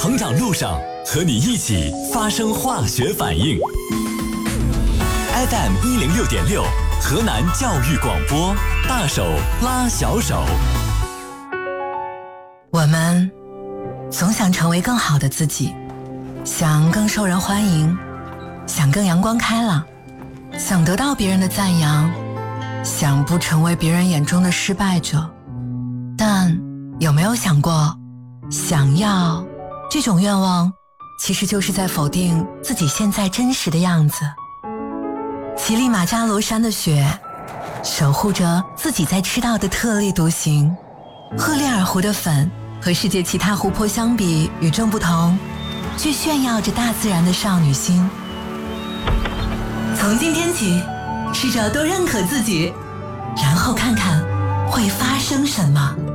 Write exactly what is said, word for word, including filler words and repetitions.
成长路上，和你一起发生化学反应。F M 一零六点六，河南教育广播，大手拉小手。 我们总想成为更好的自己，想更受人欢迎，想更阳光开朗，想得到别人的赞扬，想不成为别人眼中的失败者。但有没有想过，想要这种愿望其实就是在否定自己现在真实的样子。乞力马扎罗山的雪守护着自己在赤道的特立独行，赫列尔湖的粉和世界其他湖泊相比与众不同，却炫耀着大自然的少女心。从今天起，试着多认可自己，然后看看会发生什么。